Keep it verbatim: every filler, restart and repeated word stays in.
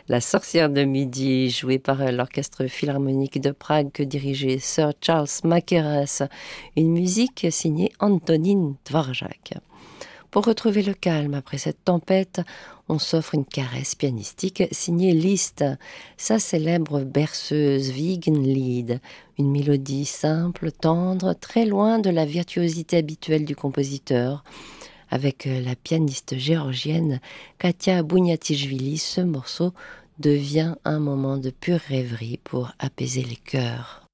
La sorcière de midi, jouée par euh, l'Orchestre philharmonique de Prague que dirigeait Sir Charles Mackerras, une musique signée Antonín Dvořák. Pour retrouver le calme après cette tempête, on s'offre une caresse pianistique signée Liszt, sa célèbre berceuse Wiegenlied, une mélodie simple, tendre, très loin de la virtuosité habituelle du compositeur. Avec euh, la pianiste géorgienne Katia Bouniatichvili, ce morceau devient un moment de pure rêverie pour apaiser les cœurs.